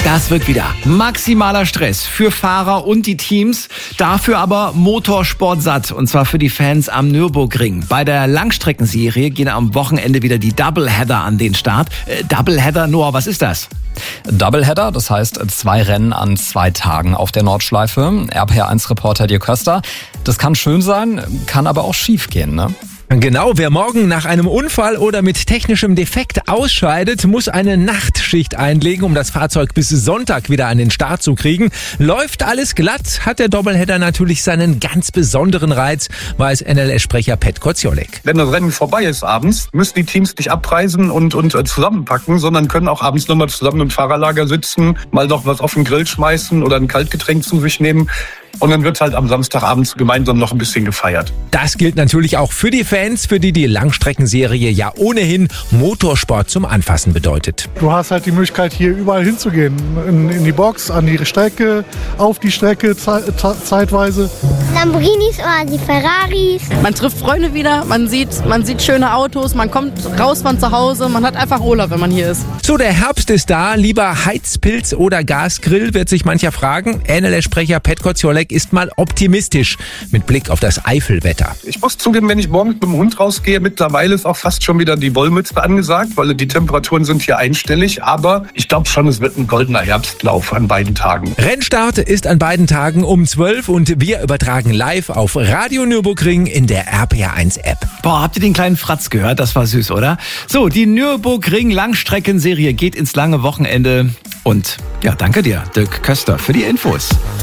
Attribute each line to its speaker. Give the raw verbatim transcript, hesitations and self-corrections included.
Speaker 1: Das wird wieder maximaler Stress für Fahrer und die Teams. Dafür aber Motorsport satt. Und zwar für die Fans am Nürburgring. Bei der Langstreckenserie gehen am Wochenende wieder die Doubleheader an den Start. Äh, Doubleheader, Noah, was ist das?
Speaker 2: Doubleheader, das heißt zwei Rennen an zwei Tagen auf der Nordschleife. R P R eins Reporter Dirk Köster. Das kann schön sein, kann aber auch schief gehen, ne?
Speaker 3: Genau, wer morgen nach einem Unfall oder mit technischem Defekt ausscheidet, muss eine Nachtschicht einlegen, um das Fahrzeug bis Sonntag wieder an den Start zu kriegen. Läuft alles glatt, hat der Doubleheader natürlich seinen ganz besonderen Reiz, weiß N L S-Sprecher Pet Kociolek.
Speaker 4: Wenn das Rennen vorbei ist abends, müssen die Teams nicht abreisen und, und zusammenpacken, sondern können auch abends nochmal zusammen im Fahrerlager sitzen, mal noch was auf den Grill schmeißen oder ein Kaltgetränk zu sich nehmen. Und dann wird halt am Samstagabend gemeinsam noch ein bisschen gefeiert.
Speaker 3: Das gilt natürlich auch für die Fans, für die die Langstreckenserie ja ohnehin Motorsport zum Anfassen bedeutet.
Speaker 5: Du hast halt die Möglichkeit, hier überall hinzugehen. In, in die Box, an die Strecke, auf die Strecke ze- zeitweise.
Speaker 6: Lamborghinis oder die Ferraris.
Speaker 7: Man trifft Freunde wieder, man sieht, man sieht schöne Autos, man kommt raus von zu Hause, man hat einfach Urlaub, wenn man hier ist.
Speaker 3: So, der Herbst ist da. Lieber Heizpilz oder Gasgrill, wird sich mancher fragen. N L S-Sprecher Pet Kociolek ist mal optimistisch mit Blick auf das Eifelwetter.
Speaker 4: Ich muss zugeben, wenn ich morgens mit dem Hund rausgehe, mittlerweile ist auch fast schon wieder die Wollmütze angesagt, weil die Temperaturen sind hier einstellig. Aber ich glaube schon, es wird ein goldener Herbstlauf an beiden Tagen.
Speaker 3: Rennstart ist an beiden Tagen um zwölf und wir übertragen live auf Radio Nürburgring in der R P R eins App.
Speaker 1: Boah, habt ihr den kleinen Fratz gehört? Das war süß, oder? So, die Nürburgring-Langstreckenserie geht ins lange Wochenende. Und ja, danke dir, Dirk Köster, für die Infos.